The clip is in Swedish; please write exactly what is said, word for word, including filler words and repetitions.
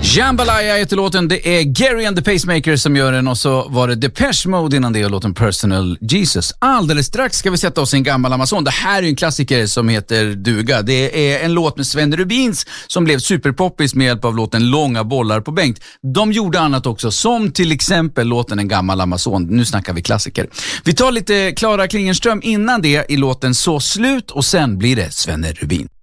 Jambalaya heter låten, det är Gary and the Pacemakers som gör den och så var det Depeche Mode innan det och låten Personal Jesus. Alldeles strax ska vi sätta oss i en gammal Amazon. Det här är en klassiker som heter Duga. Det är en låt med Sven Rubins som blev superpoppis med hjälp av låten Långa bollar på Bengt. De gjorde annat också, som till exempel låten En gammal Amazon. Nu snackar vi klassiker. Vi tar lite Klara Klingenström innan det i låten Så slut och sen blir det Sven Rubin.